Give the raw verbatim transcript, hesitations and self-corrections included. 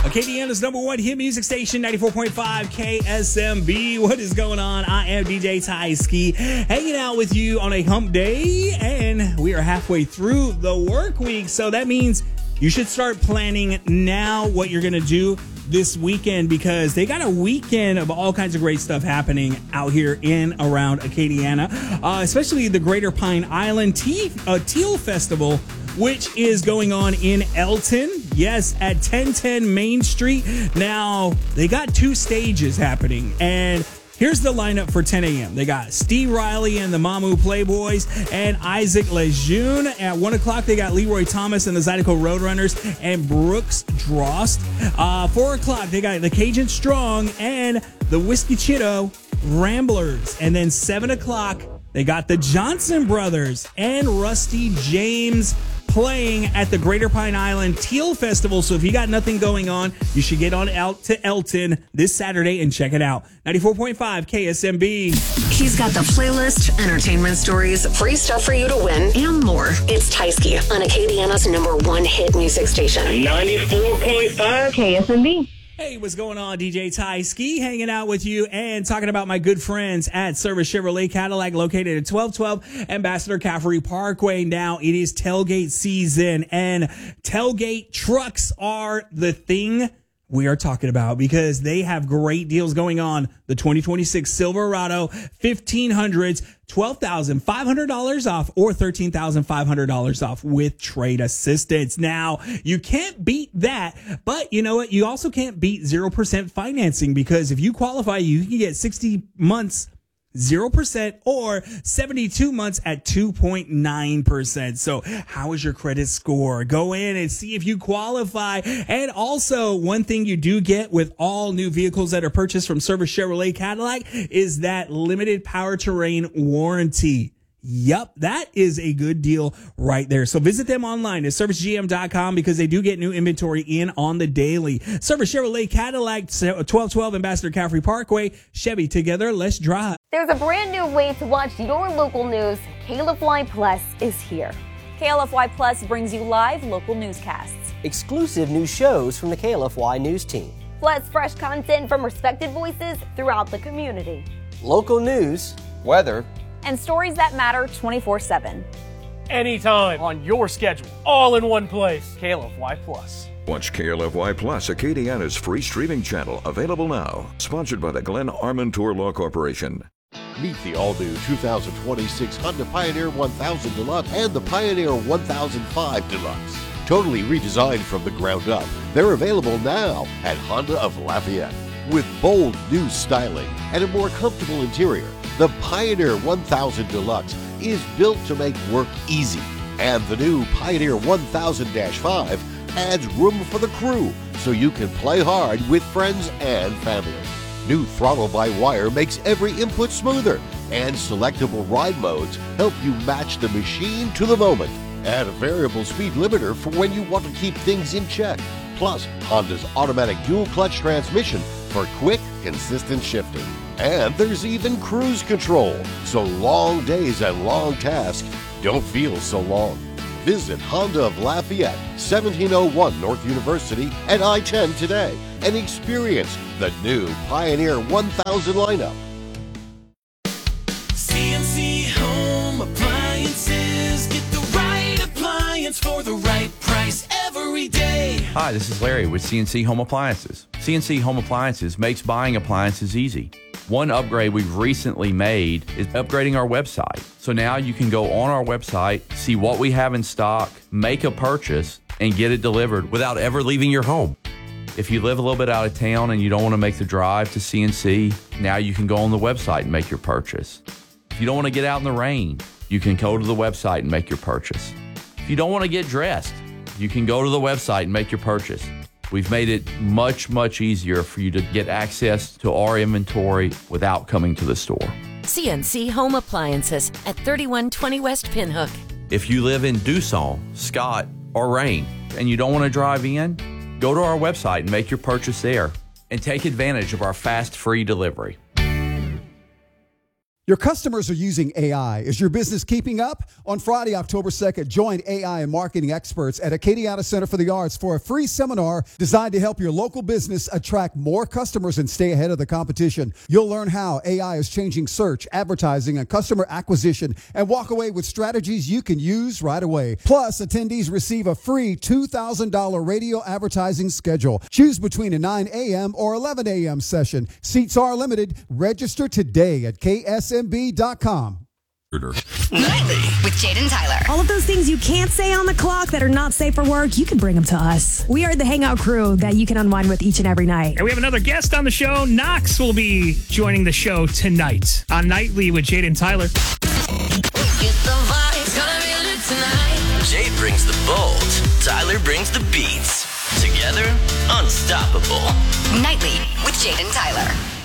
Acadiana's number one hit music station, ninety-four point five K S M B. What is going on? I am D J Tyski, hanging out with you on a hump day, and we are halfway through the work week. So that means you should start planning now what you're going to do this weekend, because they got a weekend of all kinds of great stuff happening out here in around Acadiana, uh, especially the Greater Pine Island Tea, uh, Teal Festival, which is going on in Elton. Yes, at ten ten Main Street. Now, they got two stages happening, and here's the lineup for ten a.m. They got Steve Riley and the Mamu Playboys and Isaac Lejeune. At one o'clock, they got Leroy Thomas and the Zydeco Roadrunners and Brooks Drost. Uh, four o'clock, they got the Cajun Strong and the Whiskey Chitto Ramblers. And then seven o'clock, they got the Johnson Brothers and Rusty James playing at the Greater Pine Island Teal Festival. So if you got nothing going on, you should get on out to Elton this Saturday and check it out. ninety-four point five K S M B. He's got the playlist, entertainment stories, free stuff for you to win, and more. It's Tyski on Acadiana's number one hit music station. ninety-four point five K S M B. Hey, what's going on? D J Tyski hanging out with you and talking about my good friends at Service Chevrolet Cadillac, located at twelve twelve Ambassador Caffrey Parkway. Now it is tailgate season, and tailgate trucks are the thing we are talking about, because they have great deals going on. The twenty twenty-six Silverado fifteen hundreds, twelve thousand five hundred dollars off or thirteen thousand five hundred dollars off with trade assistance. Now, you can't beat that, but you know what? You also can't beat zero percent financing, because if you qualify, you can get sixty months zero percent or seventy-two months at two point nine percent. So how is your credit score? Go in and see if you qualify. And also, one thing you do get with all new vehicles that are purchased from Service Chevrolet Cadillac is that limited powertrain warranty. Yup, that is a good deal right there. So visit them online at service g m dot com, because they do get new inventory in on the daily. Service Chevrolet Cadillac, twelve twelve Ambassador Caffrey Parkway. Chevy, together, let's drive. There's a brand new way to watch your local news. K L F Y Plus is here. K L F Y Plus brings you live local newscasts, exclusive new shows from the K L F Y news team, plus fresh content from respected voices throughout the community, local news, weather, and stories that matter twenty-four seven. Anytime, on your schedule, all in one place. K L F Y Plus. Watch K L F Y Plus, Acadiana's free streaming channel, available now. Sponsored by the Glenn Armentour Law Corporation. Meet the all-new two thousand twenty-six Honda Pioneer one thousand Deluxe and the Pioneer one thousand five Deluxe. Totally redesigned from the ground up, they're available now at Honda of Lafayette. With bold new styling and a more comfortable interior, the Pioneer one thousand Deluxe is built to make work easy. And the new Pioneer one thousand dash five adds room for the crew, so you can play hard with friends and family. New throttle-by-wire makes every input smoother, and selectable ride modes help you match the machine to the moment. Add a variable speed limiter for when you want to keep things in check. Plus, Honda's automatic dual-clutch transmission for quick, consistent shifting. And there's even cruise control, so long days and long tasks don't feel so long. Visit Honda of Lafayette, seventeen oh one North University and I ten today, and experience the new Pioneer one thousand lineup. C N C Home Appliances. Get the right appliance for the right price every day. Hi, this is Larry with C N C Home Appliances. C N C Home Appliances makes buying appliances easy. One upgrade we've recently made is upgrading our website. So now you can go on our website, see what we have in stock, make a purchase, and get it delivered without ever leaving your home. If you live a little bit out of town and you don't want to make the drive to C N C, now you can go on the website and make your purchase. If you don't want to get out in the rain, you can go to the website and make your purchase. If you don't want to get dressed, you can go to the website and make your purchase. We've made it much, much easier for you to get access to our inventory without coming to the store. C N C Home Appliances at thirty-one twenty West Pinhook. If you live in Dusson, Scott, or Rain, and you don't want to drive in, go to our website and make your purchase there, and take advantage of our fast, free delivery. Your customers are using A I. Is your business keeping up? On Friday, October second, join A I and marketing experts at Acadiana Center for the Arts for a free seminar designed to help your local business attract more customers and stay ahead of the competition. You'll learn how A I is changing search, advertising, and customer acquisition, and walk away with strategies you can use right away. Plus, attendees receive a free two thousand dollars radio advertising schedule. Choose between a nine a.m. or eleven a.m. session. Seats are limited. Register today at K S M B dot com. Nightly with Jaden Tyler. All of those things you can't say on the clock that are not safe for work, you can bring them to us. We are the hangout crew that you can unwind with each and every night. And we have another guest on the show. Knox will be joining the show tonight on Nightly with Jaden Tyler. Jay brings the bold, Tyler brings the beats. Together, unstoppable. Nightly with Jaden Tyler.